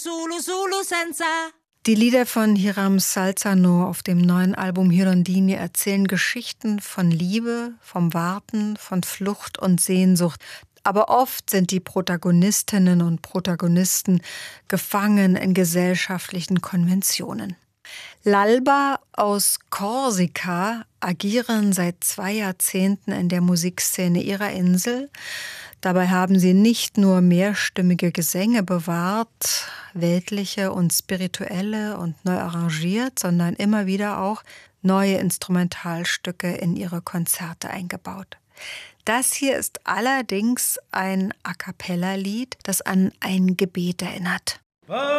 Sulu Sulu senza. Die Lieder von Hiram Salzano auf dem neuen Album Hirondini erzählen Geschichten von Liebe, vom Warten, von Flucht und Sehnsucht. Aber oft sind die Protagonistinnen und Protagonisten gefangen in gesellschaftlichen Konventionen. L'Alba aus Korsika agieren seit 2 Jahrzehnten in der Musikszene ihrer Insel. Dabei haben sie nicht nur mehrstimmige Gesänge bewahrt, weltliche und spirituelle und neu arrangiert, sondern immer wieder auch neue Instrumentalstücke in ihre Konzerte eingebaut. Das hier ist allerdings ein A-cappella-Lied, das an ein Gebet erinnert.